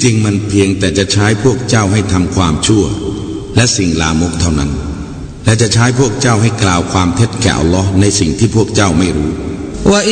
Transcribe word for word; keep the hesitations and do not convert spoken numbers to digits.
จริงมันเพียงแต่จะใช้พวกเจ้าให้ทำความชั่วและสิ่งลามกเท่านั้นและจะใช้พวกเจ้าให้กล่าวความเท็จแก่อัลเลาะห์ในสิ่งที่พวกเจ้าไม่รู้